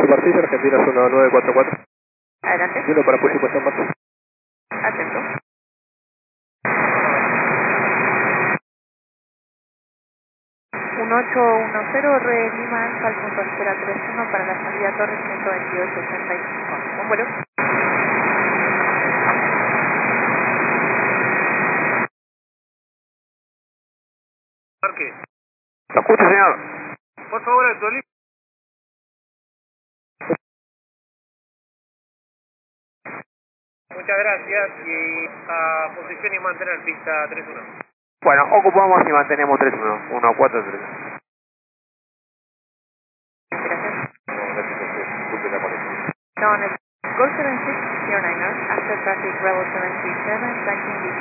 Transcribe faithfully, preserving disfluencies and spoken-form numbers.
Oscar Barcilla, Argentina uno nueve cuatro cuatro. Adelante. Y uno para puesto y puesta en marcha. Atento. uno ocho uno cero, Red Lima Alfa, al punto espera tres uno para la salida Torres ciento veintidós sesenta y cinco. Un vuelo. Parque. Lo escucho, señor. Por favor, actualice. Muchas gracias y a posición y mantener pista tres uno. Bueno, ocupamos y mantenemos tres uno, uno cuatro tres. Gracias. No, gracias, disculpe la conexión. No, no. Go seven six zero niner, after traffic Rebel seven three seven, tracking